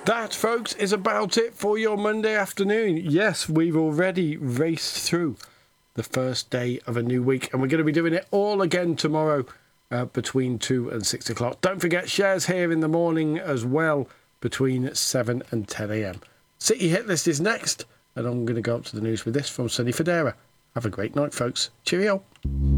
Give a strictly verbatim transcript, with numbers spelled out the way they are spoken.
That, folks, is about it for your Monday afternoon. Yes, we've already raced through the first day of a new week, and we're going to be doing it all again tomorrow uh, between two and six o'clock. Don't forget, shares here in the morning as well between seven and ten a.m. City Hit List is next, and I'm going to go up to the news with this from Sonny Fodera. Have a great night, folks. Cheerio.